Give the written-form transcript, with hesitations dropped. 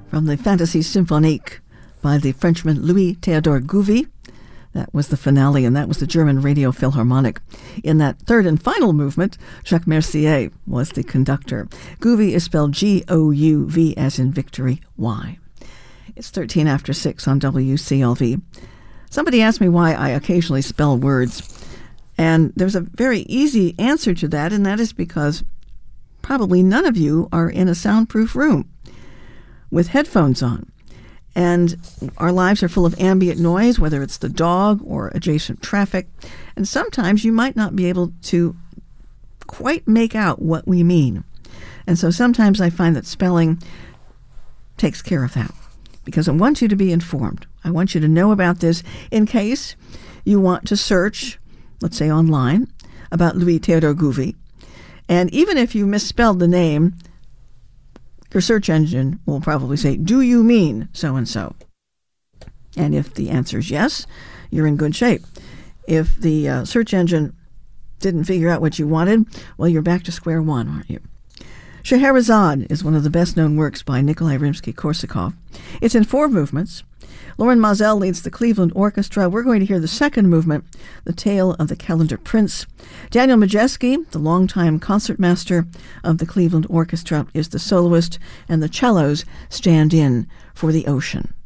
from the Fantaisie Symphonique by the Frenchman Louis-Théodore Gouvi. That was the finale, and that was the German Radio Philharmonic. In that third and final movement, Jacques Mercier was the conductor. Gouvi is spelled G-O-U-V as in victory, Y. It's 13 after 6 on WCLV. Somebody asked me why I occasionally spell words, and there's a very easy answer to that, and that is because probably none of you are in a soundproof room with headphones on. And our lives are full of ambient noise, whether it's the dog or adjacent traffic. And sometimes you might not be able to quite make out what we mean. And so sometimes I find that spelling takes care of that, because I want you to be informed. I want you to know about this in case you want to search, let's say online, about Louis-Théodore Gouvi. And even if you misspelled the name, your search engine will probably say, do you mean so-and-so? And if the answer is yes, you're in good shape. If the search engine didn't figure out what you wanted, well, you're back to square one, aren't you? Scheherazade is one of the best-known works by Nikolai Rimsky-Korsakov. It's in 4 movements. Loren Mazel leads the Cleveland Orchestra. We're going to hear the second movement, The Tale of the Calendar Prince. Daniel Majeski, the longtime concertmaster of the Cleveland Orchestra, is the soloist, and the cellos stand in for the ocean.